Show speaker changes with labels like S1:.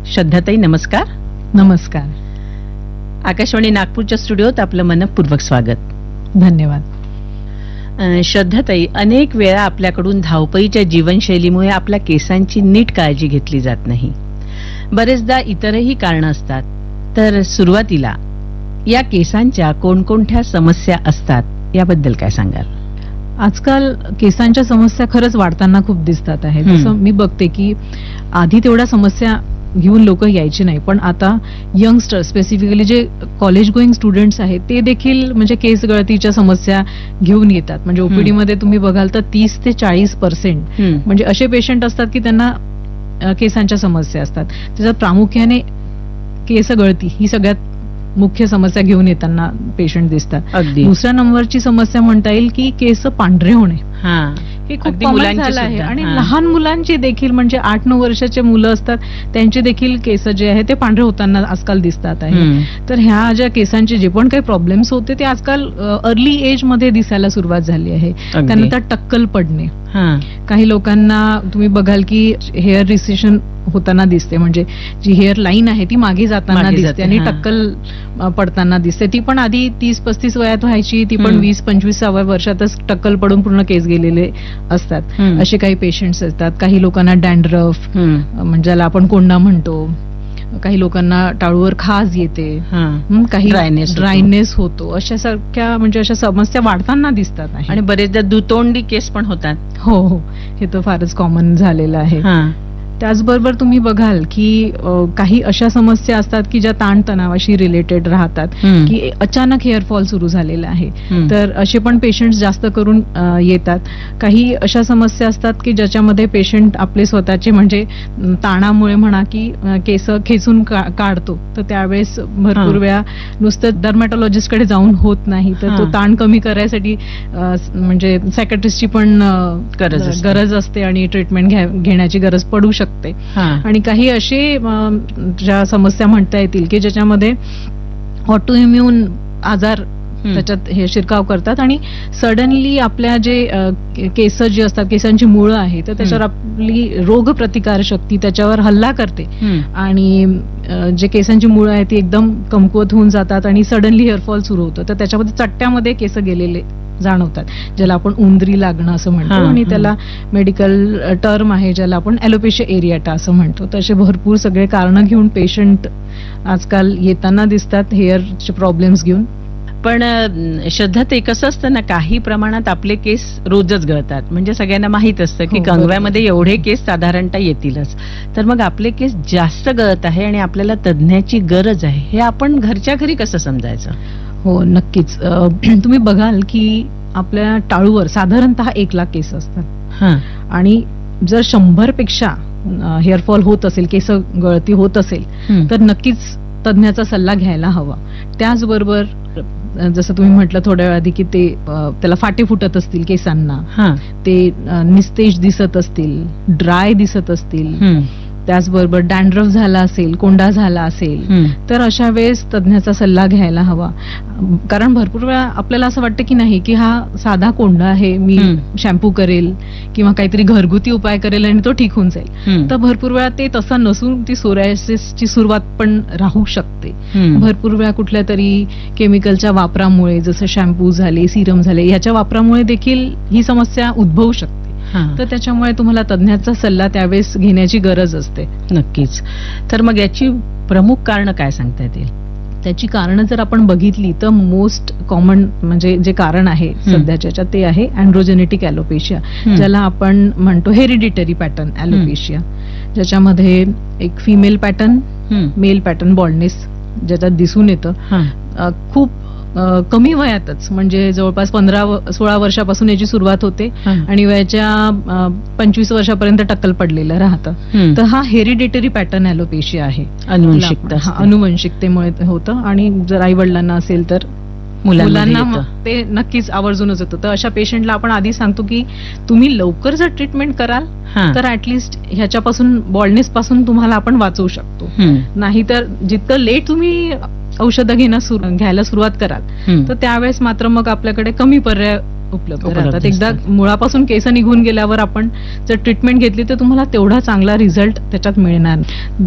S1: श्रद्धाताई नमस्कार.
S2: नमस्कार.
S1: आकाशवाणी नागपूरच्या स्टुडिओत आपलं मनपूर्वक स्वागत.
S2: धन्यवाद.
S1: श्रद्धाताई, अनेक वेळा आपल्याकडून धावपळीच्या जीवनशैलीमुळे आपल्या केसांची नीट काळजी घेतली जात नाही. बरेचदा इतरही कारणं असतात. तर सुरुवातीला या केसांच्या कोणकोणत्या समस्या असतात याबद्दल काय सांगाल?
S2: आजकाल केसांच्या समस्या खरंच वाढताना खूप दिसतात आहे. जसं मी बघते की आधी तेवढ्या समस्या घेऊन लोक यायचे नाही, पण आता यंगस्टर स्पेसिफिकली जे कॉलेज गोईंग स्टुडंट्स आहेत ते देखील म्हणजे केस गळतीच्या समस्या घेऊन येतात. म्हणजे ओपीडी मध्ये तुम्ही बघाल तर 30 ते 40% म्हणजे असे पेशंट असतात की त्यांना केसांच्या समस्या असतात. त्याच्यात प्रामुख्याने केस गळती ही सगळ्यात मुख्य समस्या घेऊन येताना पेशंट दिसतात. दुसऱ्या नंबरची समस्या म्हणता येईल की केस पांढरे होणे. हे खूप कॉमन झालं आहे. आणि लहान मुलांची देखील म्हणजे 8-9 वर्षाचे मुलं असतात त्यांचे देखील केस जे आहे ते पांढरे होताना आजकाल दिसतात आहे. तर ह्या ज्या केसांचे जे पण काही प्रॉब्लेम्स होते ते आजकाल अर्ली एज मध्ये दिसायला सुरुवात झाली आहे. त्यानंतर टक्कल पडणे, काही लोकांना तुम्ही बघाल की हेअर रिसेशन होताना दिसते, म्हणजे जी हेअर लाईन आहे ती मागे जाताना दिसते आणि टक्कल पडताना दिसते. ती पण आधी 30-35 वयात व्हायची, ती पण 20-25व्या वर्षातच टक्कल पडून पूर्ण केस गेलेले असतात. असे काही पेशंट्स असतात. काही लोकांना डॅन्ड्रफ म्हणजे ज्याला आपण कोंडा म्हणतो, काही लोकांना टाळूवर खाज येते, काही ड्रायनेस होतो. अशा सारख्या म्हणजे अशा समस्या वाढताना दिसतात आहे.
S1: आणि बरेचदा दुतोंडी केस पण होतात.
S2: हो, हे तर फारच कॉमन झालेलं आहे. त्याचबरोबर तुम्ही बघाल की काही अशा समस्या असतात की ज्या ताणतणावाशी रिलेटेड राहतात, की अचानक हेअरफॉल सुरू झालेला आहे. तर असे पण पेशंट जास्त करून येतात. काही अशा समस्या असतात की ज्याच्यामध्ये पेशंट आपले स्वतःचे म्हणजे ताणामुळे म्हणा की केस खेचून काढतो, तर त्यावेळेस भरपूर वेळा नुसतं डर्मॅटॉलॉजिस्टकडे जाऊन होत नाही, तर तो ताण कमी करायसाठी म्हणजे सायकॅट्रिस्टची पण गरज असते आणि ट्रीटमेंट घेण्याची गरज पडू शकते. आणि काही असे ज्या समस्या म्हणता येतील की ज्याच्यामध्ये ऑटो इम्युन आजार त्याच्यात हे शिरकाव करतात आणि सडनली आपल्या जे केस जे असतात, केसांची मुळं आहे, तर त्याच्यावर आपली रोग प्रतिकार शक्ती त्याच्यावर हल्ला करते आणि जे केसांची मुळं आहेत ती एकदम कमकुवत होऊन जातात आणि सडनली हेअरफॉल सुरू होतं. तर त्याच्यामध्ये चट्ट्यामध्ये केस गेलेले जाणवतात, ज्याला आपण उंदरी लागणं असं म्हणतो. आणि त्याला मेडिकल टर्म आहे ज्याला आपण ॲलोपेशिया एरियाटा असं म्हणतो. तर असे भरपूर सगळे कारणं घेऊन पेशंट आजकाल येताना दिसतात हेअरचे प्रॉब्लेम्स घेऊन.
S1: पण श्रद्धा, ते कसं असतं ना, काही प्रमाणात आपले केस रोजच गळतात. म्हणजे सगळ्यांना माहित असतं की कंगव्यामध्ये एवढे केस साधारणतः येतीलच. तर मग आपले केस जास्त गळत आहे आणि आपल्याला तज्ञाची गरज आहे, हे आपण घरच्या घरी कसं समजायचं?
S2: हो, नक्कीच. तुम्ही बघाल की आपल्या टाळूवर साधारणतः 1 लाख केस असतात आणि जर 100 पेक्षा हेअरफॉल होत असेल, केस गळती होत असेल, तर नक्कीच तज्ञाचा सल्ला घ्यायला हवा. त्याचबरोबर जसं तुम्ही म्हटलं थोड्या वेळ आधी की ते त्याला फाटे फुटत असतील केसांना, ते निस्तेज दिसत असतील, ड्राय दिसत असतील, त्याचबरोबर डॅन्ड्रफ झाला असेल, कोंडा झाला असेल, तर अशा वेळेस तज्ञाचा सल्ला घ्यायला हवा. कारण भरपूर वेळा आपल्याला असं वाटतं की नाही की हा साधा कोंडा आहे, मी शॅम्पू करेल किंवा काहीतरी घरगुती उपाय करेल आणि तो ठीक होऊन जाईल. तर भरपूर वेळा ते तसं नसून ती सोरायसिसची सुरुवात पण राहू शकते. भरपूर वेळा कुठल्या तरी केमिकलच्या वापरामुळे, जसं शॅम्पू झाले, सिरम झाले, याच्या वापरामुळे देखील ही समस्या उद्भवू शकते. तर त्याच्यामुळे तुम्हाला तज्ञाचा सल्ला त्यावेळेस घेण्याची गरज असते.
S1: नक्कीच. तर मग याची प्रमुख कारणं काय सांगता येतील?
S2: त्याची कारणं जर आपण बघितली तर मोस्ट कॉमन म्हणजे जे कारण आहे सध्याच्या ते आहे अँड्रोजेनेटिक ॲलोपेशिया, ज्याला आपण म्हणतो हेरिडिटरी पॅटर्न ॲलोपेशिया, ज्याच्यामध्ये एक female pattern, mail pattern baldness ज्याच्यात दिसून येतं. खूप कमी वयातच म्हणजे जवळपास 15-16 वर्षापासून याची सुरुवात होते आणि वयाच्या 25 वर्षापर्यंत टक्कल पडलेलं राहतं. तर हा हेरिडिटरी पॅटर्न ॲलोपेशिया आहे. अनुवंशिकतेमुळे होतं आणि जर आई वडिलांना असेल तर मुलांना ते नक्कीच आवर्जूनच होतं. तर अशा पेशंटला आपण आधी सांगतो की तुम्ही लवकर जर ट्रीटमेंट कराल तर ऍटलिस्ट ह्याच्यापासून बॉल्डनेस पासून तुम्हाला आपण वाचवू शकतो. नाहीतर जितकं लेट तुम्ही औषधं घ्यायला सुरुवात कराल तर त्यावेळेस मात्र मग आपल्याकडे कमी पर्याय उपलब्ध राहतात. एकदा मुळापासून केस निघून गेल्यावर आपण जर ट्रीटमेंट घेतली तर तुम्हाला तेवढा चांगला रिझल्ट त्याच्यात मिळणार.